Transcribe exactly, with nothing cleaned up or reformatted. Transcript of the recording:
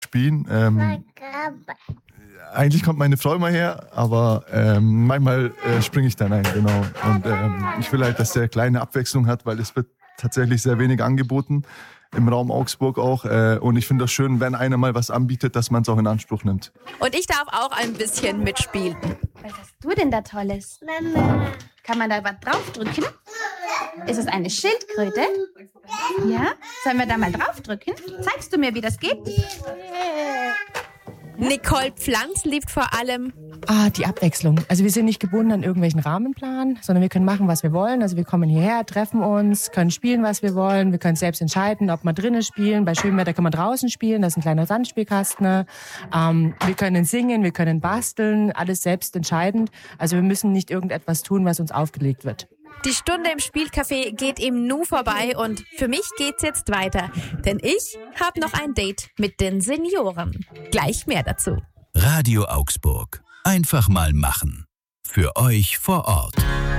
spielen. Ähm, eigentlich kommt meine Frau immer her, aber ähm, manchmal äh, springe ich dann ein, genau. Und ähm, ich will halt, dass der Kleine Abwechslung hat, weil es wird tatsächlich sehr wenig angeboten. Im Raum Augsburg auch. Äh, und ich finde das schön, wenn einer mal was anbietet, dass man es auch in Anspruch nimmt. Und ich darf auch ein bisschen mitspielen. Was hast du denn da Tolles? Mama. Kann man da was draufdrücken? Ist es eine Schildkröte? Ja? Sollen wir da mal draufdrücken? Zeigst du mir, wie das geht? Nicole Pflanz liebt vor allem Ah, die Abwechslung. Also wir sind nicht gebunden an irgendwelchen Rahmenplan, sondern wir können machen, was wir wollen. Also wir kommen hierher, treffen uns, können spielen, was wir wollen. Wir können selbst entscheiden, ob wir drinnen spielen. Bei schönem Wetter kann man draußen spielen. Das ist ein kleiner Sandspielkasten. Ähm, wir können singen, wir können basteln. Alles selbst entscheidend. Also wir müssen nicht irgendetwas tun, was uns aufgelegt wird. Die Stunde im Spielcafé geht im Nu vorbei und für mich geht's jetzt weiter. Denn ich habe noch ein Date mit den Senioren. Gleich mehr dazu. Radio Augsburg. Einfach mal machen. Für euch vor Ort.